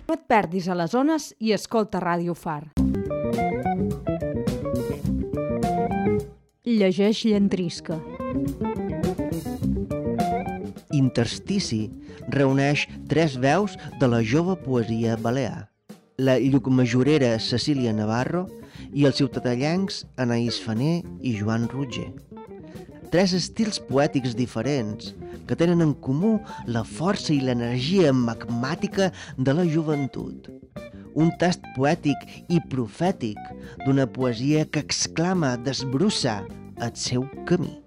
No et perdis a les ones i escolta Ràdio Far. Llegeix Llentrisca. Interstici reuneix 3 veus de la jove poesia balear: la llucmajorera Cecília Navarro i els ciutadellencs Anaïs Faner i Joan Roger. 3 estils poètics diferents que tenen en comú la força i l'energia magmàtica de la joventut. Un tast poètic i profètic d'una poesia que exclama desbrossar el seu camí.